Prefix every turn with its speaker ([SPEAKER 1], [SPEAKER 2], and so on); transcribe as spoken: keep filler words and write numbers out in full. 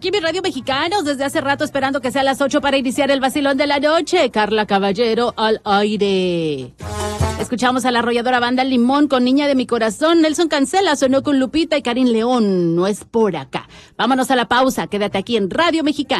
[SPEAKER 1] aquí mi Radio Mexicanos, desde hace rato esperando que sea las ocho para iniciar el vacilón de la noche. Carla Caballero al aire. Escuchamos a la arrolladora banda Limón con Niña de mi Corazón. Nelson Cancela sonó con Lupita y Karin León. No es por acá. Vámonos a la pausa. Quédate aquí en Radio Mexicana.